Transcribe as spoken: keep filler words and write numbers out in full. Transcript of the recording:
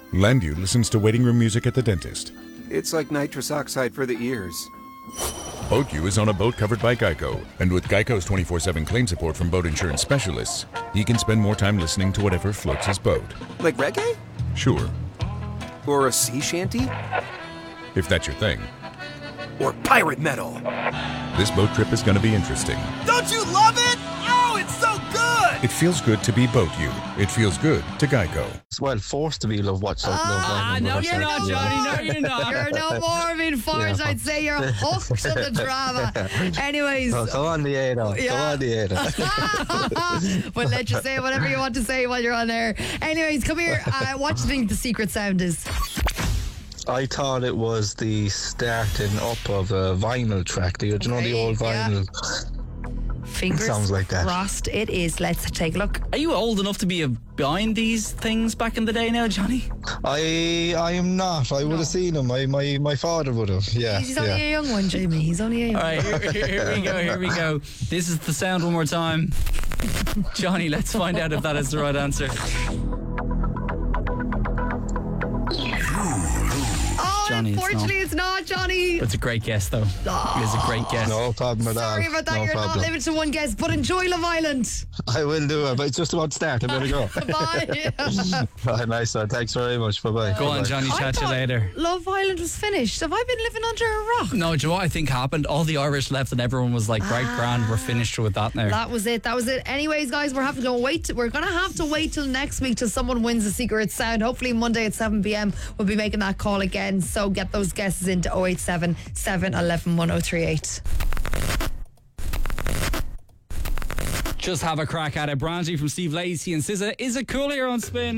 Landu listens to waiting room music at the dentist. It's like nitrous oxide for the ears. BoatU is on a boat covered by Geico, and with Geico's twenty-four seven claim support from boat insurance specialists, he can spend more time listening to whatever floats his boat. Like reggae? Sure, Or a sea shanty? if that's your thing. Or pirate metal? This boat trip is going to be interesting. Don't you love it? Oh, it's so good! It feels good to be BoatU. It feels good to Geico. Well, forced to be Love Watch Love Ah, Island. no, but you're that's not, it. Johnny. No, you're not. You're no more being forced. Yeah. I'd say you're hooked on the drama. Anyways, Oh, go on the Ada. Yeah. Go on the Ada. we'll let you say whatever you want to say while you're on there. Anyways, come here. Uh, what do you think the secret sound is? I thought it was the starting up of a vinyl track. Do you know Okay, the old yeah. vinyl? Fingers Sounds like that. crossed it is. Let's take a look. Are you old enough to be behind these things back in the day now, Johnny? I I am not. I would No. have seen him. My, my, my father would have. Yeah. He's only yeah. a young one, Jamie. He's only a young All right, here, here- here we go, here we go. This is the sound one more time. Johnny, let's find out if that is the right answer. Oh, Johnny, it's unfortunately, it's not, Johnny. It's a great guess, though. It is a great guess. No problem at all. Sorry about that. No You're problem. not limited to one guess, but enjoy Love Island. I will do it, but it's just about to start. I better go. Bye. Right, nice one. Thanks very much. Bye bye. Go on, Johnny, I chat to you thought later. Love Island was finished. Have I been living under a rock? No, do you know what I think happened? All the Irish left and everyone was like, right, grand, we're finished with that now. That was it. That was it. Anyways, guys, we're having to go wait. We're gonna have to wait till next week till someone wins the secret sound. Hopefully Monday at seven p.m. we'll be making that call again. So get those guesses into oh eight seven, seven one one, one oh three eight. Just have a crack at it. Brandy from Steve Lacey and S Z A. Is it cool here on Spin?